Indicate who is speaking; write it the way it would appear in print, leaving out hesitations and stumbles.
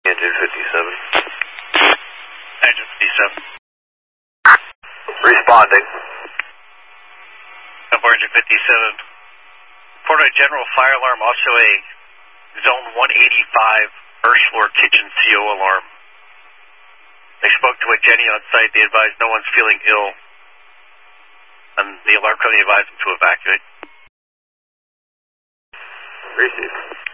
Speaker 1: Engine 57.
Speaker 2: Engine 57.
Speaker 1: Responding.
Speaker 2: Engine 57. Reported a general fire alarm, also a Zone 185 first floor kitchen CO alarm. They spoke to a Jenny on site. They advised no one's feeling ill. And the alarm company advised them to evacuate.
Speaker 1: Received.